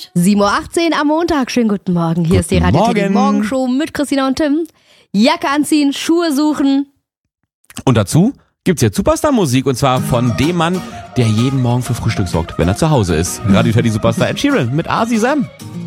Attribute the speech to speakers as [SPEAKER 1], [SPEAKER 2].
[SPEAKER 1] Zeit.
[SPEAKER 2] 7.18 Uhr am Montag. Schönen guten Morgen. Hier ist die Radio-Morgenshow mit Christina und Tim. Jacke anziehen, Schuhe suchen.
[SPEAKER 1] Und dazu gibt's jetzt Superstar-Musik und zwar von dem Mann, der jeden Morgen für Frühstück sorgt, wenn er zu Hause ist. Radio Teddy Superstar Ed Sheeran mit Asi Sam.